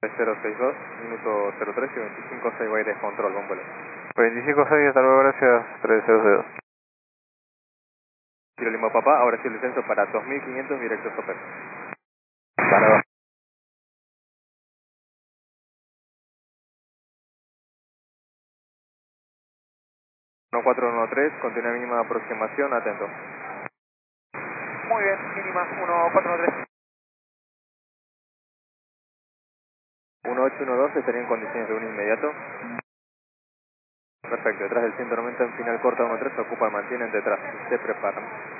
062, minuto 03 y 25.6 va a ir de control, buen vuelo. 25.6, hasta luego, gracias, 302. Kilo Lima Papá, ahora sí el descenso para 2500 directo Soper. Para 1413, continúa mínima aproximación, atento. Muy bien, mínima 1413. 1812 estaría en condiciones de un inmediato. Perfecto, detrás del 190 en final corta 13, ocupa, mantienen detrás, se preparan.